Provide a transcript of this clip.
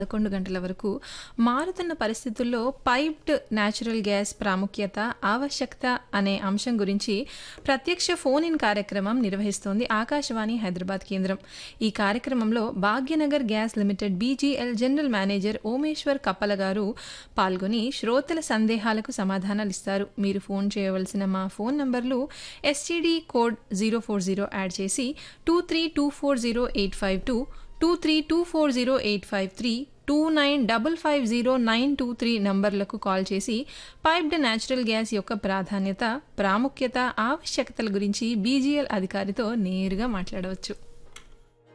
11 గంటల వరకు మారుతున్న పరిస్థితుల్లో పైప్డ్ న్యాచురల్ గ్యాస్ ప్రాముఖ్యత, ఆవశ్యకత అనే అంశం గురించి ప్రత్యక్ష ఫోన్ ఇన్ కార్యక్రమం నిర్వహిస్తోంది ఆకాశవాణి హైదరాబాద్ కేంద్రం. ఈ కార్యక్రమంలో Bhagyanagar gas limited BGL general manager Omeshwar కప్పల గారు పాల్గొని శ్రోతల సందేహాలకు సమాధానాలిస్తారు. మీరు ఫోన్ చేయవలసిన మా ఫోన్ నంబర్లు ఎస్టీడీ కోడ్ 040 యాడ్ చేసి 23240852, 23240853, 29550923 నంబర్లకు కాల్ చేసి పైప్డ్ న్యాచురల్ గ్యాస్ యొక్క ప్రాధాన్యత, ప్రాముఖ్యత, ఆవశ్యకతల గురించి బీజీఎల్ అధికారితో నేరుగా మాట్లాడవచ్చు.